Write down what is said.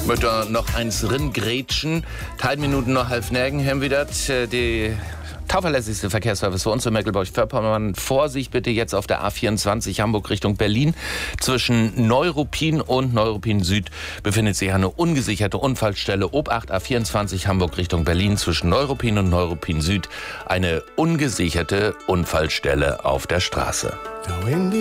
Möchte noch eins ringrätschen. Teilminuten noch halb Nägen haben wir das. Die zuverlässigste Verkehrsservice für uns in Mecklenburg-Vorpommern. Vorsicht bitte jetzt auf der A24 Hamburg Richtung Berlin. Zwischen Neuruppin und Neuruppin Süd befindet sich eine ungesicherte Unfallstelle. Obacht A24 Hamburg Richtung Berlin. Zwischen Neuruppin und Neuruppin Süd eine ungesicherte Unfallstelle auf der Straße.